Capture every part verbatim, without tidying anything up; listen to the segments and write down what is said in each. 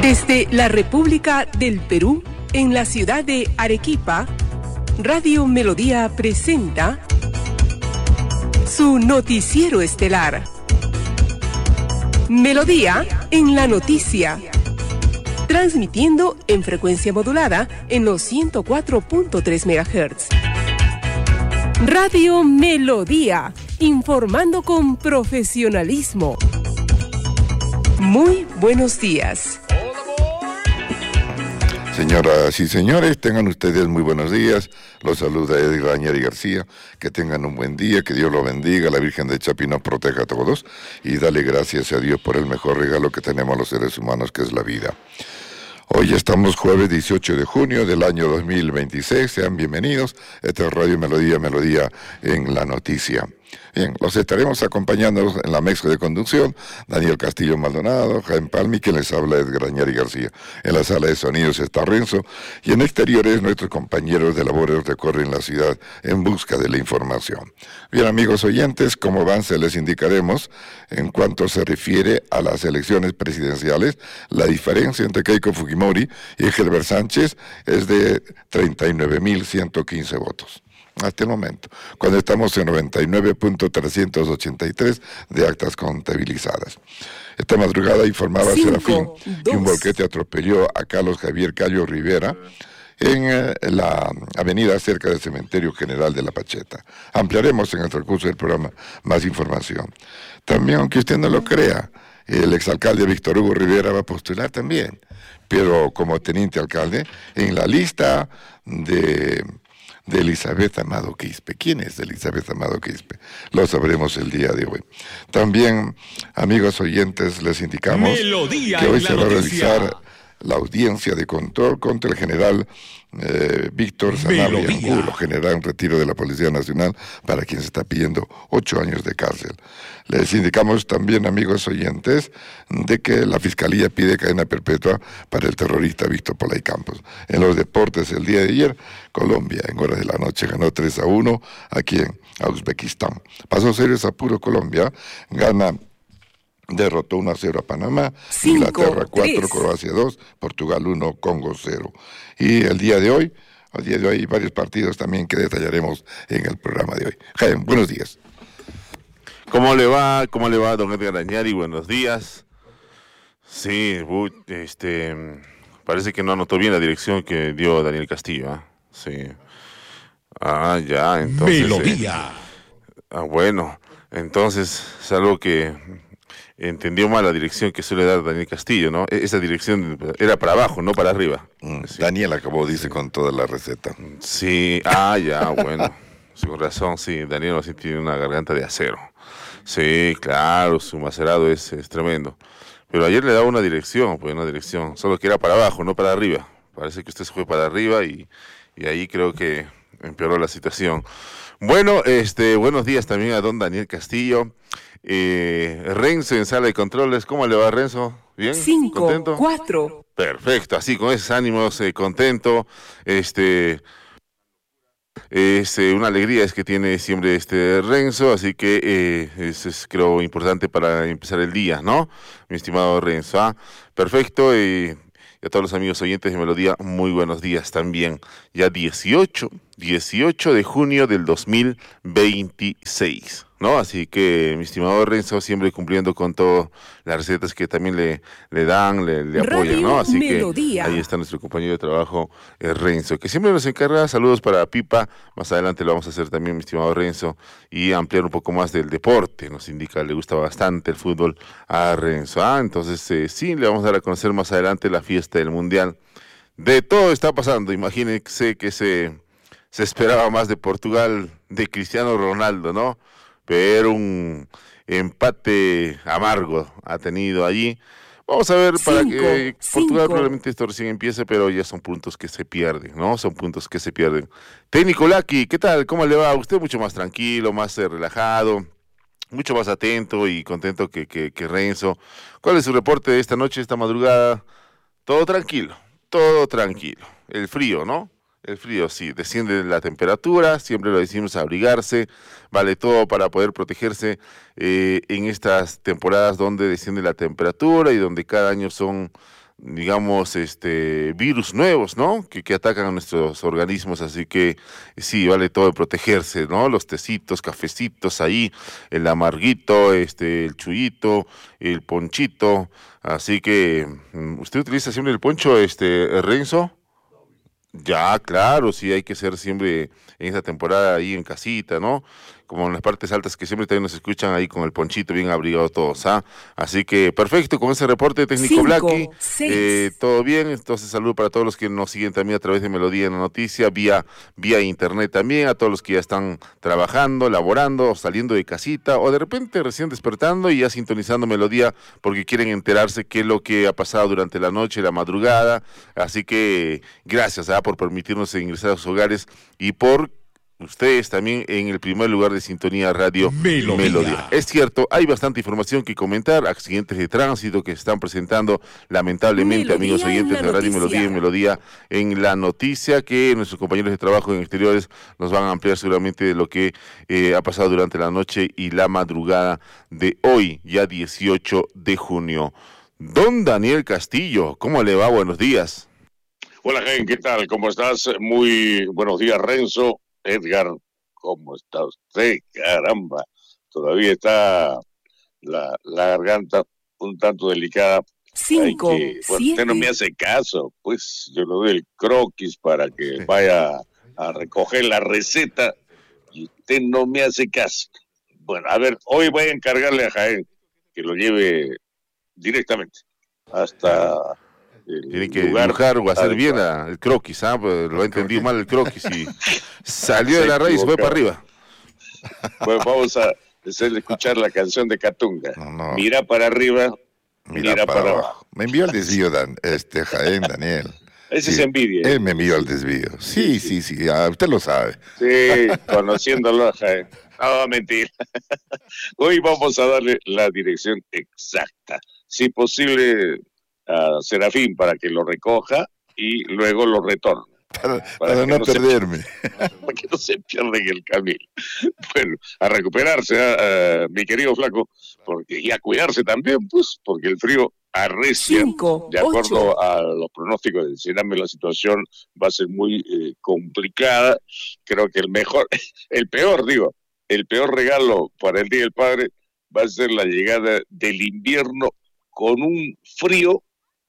Desde la República del Perú, en la ciudad de Arequipa, Radio Melodía presenta su noticiero estelar. Melodía en la noticia. Transmitiendo en frecuencia modulada en los ciento cuatro punto tres megahertz. Radio Melodía, informando con profesionalismo. Muy buenos días. Señoras y señores, tengan ustedes muy buenos días. Los saluda Edgar Rañeri García. Que tengan un buen día, que Dios los bendiga, la Virgen de Chapi nos proteja a todos y dale gracias a Dios por el mejor regalo que tenemos los seres humanos, que es la vida. Hoy estamos jueves dieciocho de junio del año dos mil veintiséis. Sean bienvenidos. Esta es Radio Melodía, Melodía en la noticia. Bien, los estaremos acompañando en la mezcla de conducción, Daniel Castillo Maldonado, Jaime Palmi, quien les habla Edgar Rañeri García. En la sala de sonidos está Renzo, y en exteriores nuestros compañeros de labores recorren la ciudad en busca de la información. Bien, amigos oyentes, como avance les indicaremos, en cuanto se refiere a las elecciones presidenciales, la diferencia entre Keiko Fujimori y Gelber Sánchez es de treinta y nueve mil ciento quince votos. Hasta el momento, cuando estamos en noventa y nueve mil trescientos ochenta y tres de actas contabilizadas. Esta madrugada informaba Cinco, Serafín dos. que un volquete atropelló a Carlos Javier Cayo Rivera en eh, la avenida cerca del Cementerio General de La Pacheta. Ampliaremos en el transcurso del programa más información. También, aunque usted no lo crea, el exalcalde Víctor Hugo Rivera va a postular también, pero como teniente alcalde, en la lista de... de Elizabeth Amado Quispe. ¿Quién es Elizabeth Amado Quispe? Lo sabremos el día de hoy. También, amigos oyentes, les indicamos Melodía que hoy se va a realizar la audiencia de control contra el general eh, Víctor Sanabria Angulo, general en retiro de la Policía Nacional, para quien se está pidiendo ocho años de cárcel. Les indicamos también, amigos oyentes, de que la Fiscalía pide cadena perpetua para el terrorista Víctor Polay Campos. En los deportes, el día de ayer, Colombia, en horas de la noche, ganó tres a uno aquí en Uzbekistán. Pasó serios apuros Colombia, gana... derrotó uno a cero a Panamá, Cinco, Inglaterra cuatro, Croacia dos, Portugal uno, Congo cero. Y el día de hoy, el día de hoy hay varios partidos también que detallaremos en el programa de hoy. Jaime, buenos días. ¿Cómo le va? ¿Cómo le va, don Edgar Rañeri? Buenos días. Sí, este, parece que no anotó bien la dirección que dio Daniel Castillo, ¿eh? Sí. Ah, ya, entonces... Melodía. Eh, ah, bueno, entonces es algo que... entendió mal la dirección que suele dar Daniel Castillo, ¿no? Esa dirección era para abajo, no para arriba. Mm, sí. Daniel acabó, dice, sí, con toda la receta. Sí, ah, ya, bueno. Con razón, sí, Daniel así tiene una garganta de acero. Sí, claro, su macerado es, es tremendo. Pero ayer le daba una dirección, pues una dirección, solo que era para abajo, no para arriba. Parece que usted se fue para arriba y, y ahí creo que empeoró la situación. Bueno, este, buenos días también a don Daniel Castillo. Eh, Renzo en sala de controles, ¿cómo le va, Renzo? ¿Bien? Cinco, ¿Contento? cuatro. Perfecto, así con esos ánimos, eh, contento, este, es eh, una alegría es que tiene siempre este Renzo, así que eh, es, es creo importante para empezar el día, ¿no? Mi estimado Renzo, ¿ah? Perfecto, y, y a todos los amigos oyentes de Melodía, muy buenos días también. Ya dieciocho de junio del dos mil veintiséis, ¿no? Así que, mi estimado Renzo, siempre cumpliendo con todas las recetas que también le, le dan, le, le apoyan, ¿no? Así Melodía. Que ahí está nuestro compañero de trabajo, eh, Renzo, que siempre nos encarga. Saludos para Pipa, más adelante lo vamos a hacer también, mi estimado Renzo, y ampliar un poco más del deporte. Nos indica, le gusta bastante el fútbol a Renzo. Ah, entonces, eh, sí, le vamos a dar a conocer más adelante la fiesta del Mundial. De todo está pasando, imagínense que se... se esperaba más de Portugal, de Cristiano Ronaldo, ¿no? Pero un empate amargo ha tenido allí. Vamos a ver, cinco, para que Portugal cinco. Probablemente esto recién empiece, pero ya son puntos que se pierden, ¿no? Son puntos que se pierden. Técnico Laki, ¿qué tal? ¿Cómo le va? Usted mucho más tranquilo, más eh, relajado, mucho más atento y contento que, que, que Renzo. ¿Cuál es su reporte de esta noche, esta madrugada? Todo tranquilo, todo tranquilo. El frío, ¿no? El frío, sí, desciende la temperatura, siempre lo decimos, abrigarse, vale todo para poder protegerse eh, en estas temporadas donde desciende la temperatura y donde cada año son digamos, este virus nuevos, ¿no? Que, que atacan a nuestros organismos, así que sí, vale todo de protegerse, ¿no? Los tecitos, cafecitos ahí, el amarguito, este, el chuyito, el ponchito, así que, ¿usted utiliza siempre el poncho, este, Renzo? Ya, claro, sí, hay que ser siempre en esta temporada ahí en casita, ¿no? Como en las partes altas que siempre también nos escuchan ahí con el ponchito bien abrigado todos, ¿ah? Así que perfecto, con ese reporte técnico Cinco, Blacky, seis. eh, todo bien, entonces saludo para todos los que nos siguen también a través de Melodía en la Noticia, vía, vía internet también, a todos los que ya están trabajando, laborando, saliendo de casita, o de repente recién despertando y ya sintonizando Melodía porque quieren enterarse qué es lo que ha pasado durante la noche, la madrugada, así que gracias, ¿ah? Por permitirnos ingresar a sus hogares y por ustedes también en el primer lugar de sintonía radio Melodía. Melodía. Es cierto, hay bastante información que comentar, accidentes de tránsito que se están presentando lamentablemente, Melodía, amigos oyentes de Radio Melodía y Melodía en la Noticia, que nuestros compañeros de trabajo en exteriores nos van a ampliar seguramente de lo que eh, ha pasado durante la noche y la madrugada de hoy, ya dieciocho de junio. Don Daniel Castillo, ¿cómo le va? Buenos días. Hola, Gen, ¿qué tal? ¿Cómo estás? Muy buenos días, Renzo. Edgar, ¿cómo está usted? Caramba, todavía está la, la garganta un tanto delicada. Cinco, que, bueno, usted no me hace caso, pues yo le doy el croquis para que sí. vaya a recoger la receta y usted no me hace caso. Bueno, a ver, hoy voy a encargarle a Jaén que lo lleve directamente hasta... Tiene que dibujar o hacer bien a, el croquis, ¿ah? Pues lo ha entendido mal el croquis y salió se de la raíz y se fue para arriba. Pues vamos a hacerle escuchar la canción de Catunga. No, no. Mira para arriba, mira, mira para, para abajo. abajo. Me envió el desvío, Dan, este Jaén, Daniel. Ese sí, es envidia. Él me envió el desvío. Sí, sí, sí, sí ah, usted lo sabe. Sí, conociéndolo a Jaén. No, mentira. Hoy vamos a darle la dirección exacta. Si posible... a Serafín para que lo recoja y luego lo retorne. Para, para, para no, no perderme. Se, para que no se pierda en el camino. Bueno, a recuperarse, a, a, mi querido flaco, porque y a cuidarse también, pues, porque el frío arrecia. Cinco, de acuerdo ocho. A los pronósticos de Cename, la situación va a ser muy eh, complicada. Creo que el mejor, el peor, digo, el peor regalo para el Día del Padre va a ser la llegada del invierno con un frío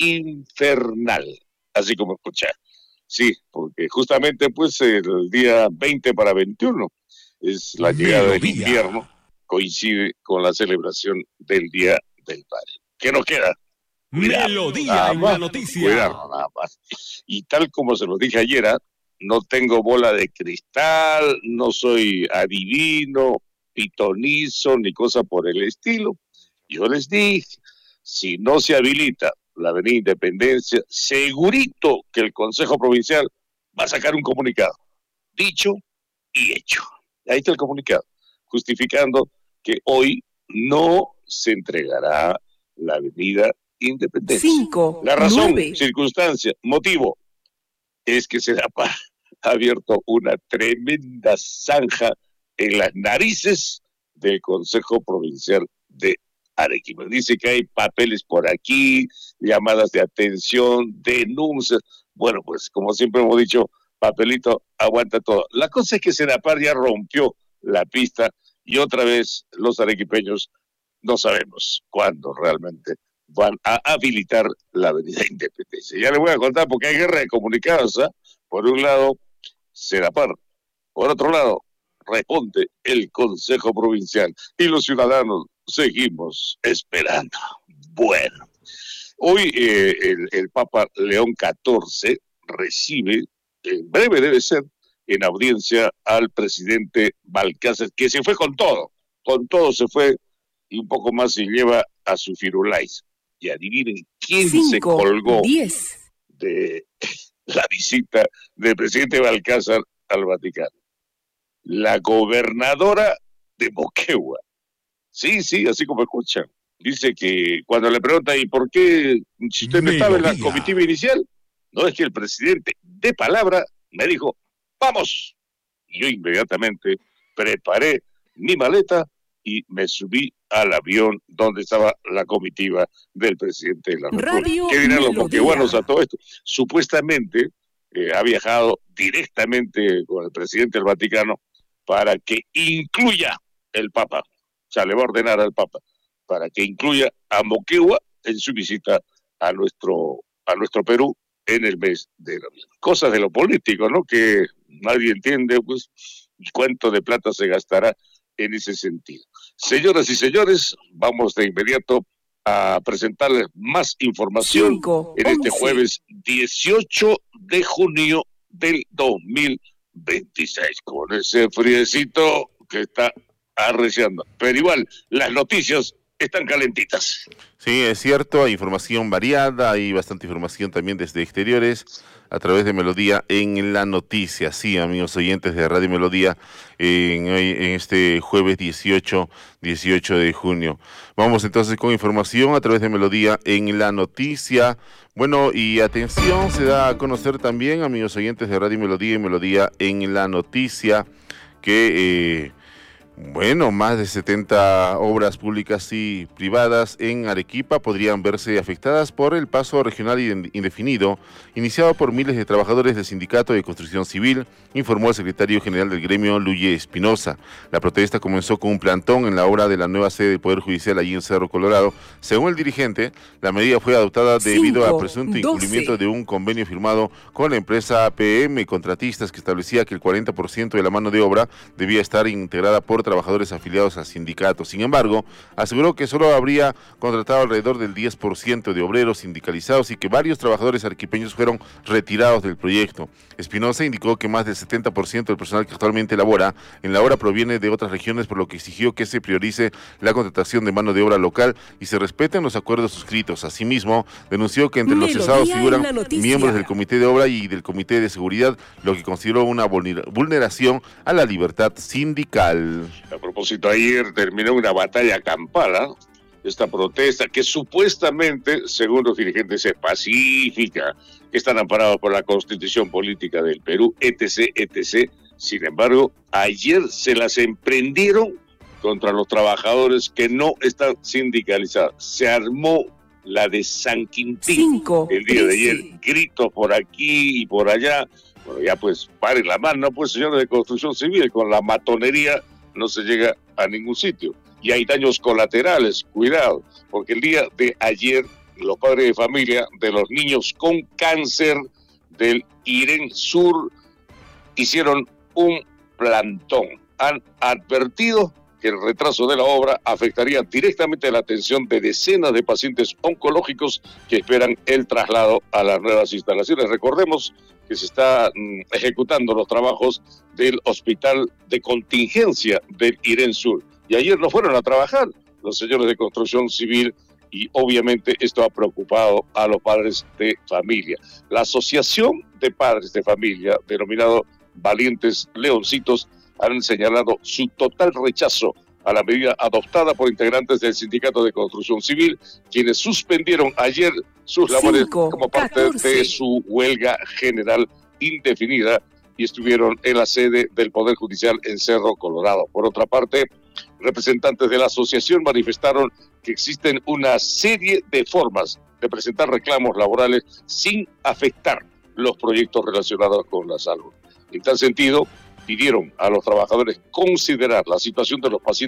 infernal, así como escuchar. Sí, porque justamente pues el día veinte para veintiuno es la llegada del invierno, coincide con la celebración del Día del Padre. ¿Qué nos queda? Cuidar, Melodía en la Noticia. Cuidarnos nada más. Y tal como se lo dije ayer, no tengo bola de cristal, no soy adivino, pitonizo, ni cosa por el estilo. Yo les dije, si no se habilita la Avenida Independencia, segurito que el Consejo Provincial va a sacar un comunicado. Dicho y hecho. Ahí está el comunicado, justificando que hoy no se entregará la Avenida Independencia. Cinco, la razón, nueve. circunstancia, motivo, es que se ha abierto una tremenda zanja en las narices del Consejo Provincial de Arequipa. Dice que hay papeles por aquí, llamadas de atención, denuncias. Bueno, pues como siempre hemos dicho, papelito aguanta todo. La cosa es que Sedapar ya rompió la pista y otra vez los arequipeños no sabemos cuándo realmente van a habilitar la Avenida Independencia. Ya les voy a contar porque hay guerra de comunicados, ¿eh? Por un lado, Sedapar. Por otro lado, responde el Consejo Provincial y los ciudadanos seguimos esperando. Bueno, hoy eh, el, el Papa León catorce recibe, en breve debe ser, en audiencia al presidente Balcázar, que se fue con todo, con todo se fue y un poco más se lleva a su Firulais. Y adivinen quién Cinco, se colgó diez. De la visita del presidente Balcázar al Vaticano. La gobernadora de Moquegua. Sí, sí, así como escuchan. Dice que cuando le preguntan, ¿y por qué si usted no estaba en la comitiva inicial? No, es que el presidente de palabra me dijo, ¡vamos! Y yo inmediatamente preparé mi maleta y me subí al avión donde estaba la comitiva del presidente de la República. Radio ¿Qué dirán los Melodía. moqueguanos a todo esto? Supuestamente eh, ha viajado directamente con el presidente del Vaticano para que incluya el Papa, o sea, le va a ordenar al Papa, para que incluya a Moquegua en su visita a nuestro, a nuestro Perú en el mes de noviembre. Cosas de lo político, ¿no? Que nadie entiende, pues, cuánto de plata se gastará en ese sentido. Señoras y señores, vamos de inmediato a presentarles más información Cinco, en este once. jueves dieciocho de junio del dos mil veintiséis, con ese friecito que está arreciando. Pero igual, las noticias están calentitas. Sí, es cierto, hay información variada, hay bastante información también desde exteriores a través de Melodía en la noticia. Sí, amigos oyentes de Radio Melodía, en, en este jueves dieciocho de junio. Vamos entonces con información a través de Melodía en la noticia. Bueno, y atención, se da a conocer también, amigos oyentes de Radio Melodía y Melodía en la noticia, que... Eh, Bueno, más de setenta obras públicas y privadas en Arequipa podrían verse afectadas por el paso regional indefinido iniciado por miles de trabajadores del Sindicato de Construcción Civil, informó el secretario general del gremio, Luye Espinosa. La protesta comenzó con un plantón en la obra de la nueva sede del Poder Judicial allí en Cerro Colorado. Según el dirigente, la medida fue adoptada debido Cinco, a presunto doce. incumplimiento de un convenio firmado con la empresa A P M Contratistas que establecía que el cuarenta por ciento de la mano de obra debía estar integrada por trabajadores afiliados al sindicato. Sin embargo, aseguró que solo habría contratado alrededor del diez por ciento de obreros sindicalizados y que varios trabajadores arequipeños fueron retirados del proyecto. Espinosa indicó que más del setenta por ciento del personal que actualmente labora en la obra proviene de otras regiones, por lo que exigió que se priorice la contratación de mano de obra local y se respeten los acuerdos suscritos. Asimismo, denunció que entre los Melodía cesados en figuran la noticia. miembros del Comité de Obra y del Comité de Seguridad, lo que consideró una vulneración a la libertad sindical. A propósito, ayer terminó una batalla campal, ¿eh? Esta protesta que supuestamente, según los dirigentes, es pacífica, que están amparados por la Constitución Política del Perú, etc, etcétera. Sin embargo, ayer se las emprendieron contra los trabajadores que no están sindicalizados. Se armó la de San Quintín. Cinco, el día de trece. ayer, gritos por aquí y por allá. Bueno, ya pues, paren la mano, pues, señores de Construcción Civil, con la matonería no se llega a ningún sitio. Y hay daños colaterales, cuidado, porque el día de ayer los padres de familia de los niños con cáncer del Irén Sur hicieron un plantón. Han advertido que el retraso de la obra afectaría directamente la atención de decenas de pacientes oncológicos que esperan el traslado a las nuevas instalaciones. Recordemos que se están mm, ejecutando los trabajos del hospital de contingencia del Irén Sur. Y ayer no fueron a trabajar los señores de Construcción Civil y obviamente esto ha preocupado a los padres de familia. La Asociación de Padres de Familia, denominado Valientes Leoncitos, han señalado su total rechazo a la medida adoptada por integrantes del Sindicato de Construcción Civil, quienes suspendieron ayer sus labores Cinco, como parte catorce. de su huelga general indefinida y estuvieron en la sede del Poder Judicial en Cerro Colorado. Por otra parte, representantes de la asociación manifestaron que existen una serie de formas de presentar reclamos laborales sin afectar los proyectos relacionados con la salud. En tal sentido, pidieron a los trabajadores considerar la situación de los pacientes